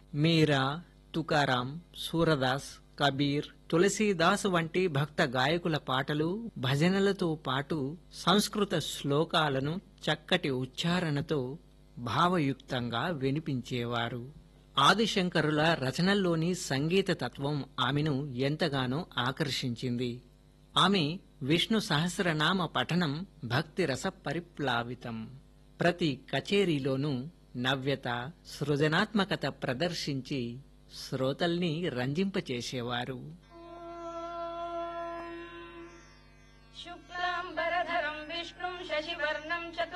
మీరా, తుకారాం, సూరదాస్, కబీర్, తులసీదాస్ వంటి భక్త గాయకుల పాటలు, భజనలతో పాటు సంస్కృత శ్లోకాలను చక్కటి ఉచ్చారణతో భావయుక్తంగా వినిపించేవారు. ఆదిశంకరుల రచనల్లోని సంగీత తత్వం ఆమెను ఎంతగానో ఆకర్షించింది. ఆమె విష్ణు సహస్రనామ పఠనం భక్తిరస పరిప్లావితం. ప్రతి కచేరీలోనూ నవ్యత, సృజనాత్మకత ప్రదర్శించి శ్రోతల్ని రంజింపచేసేవారు.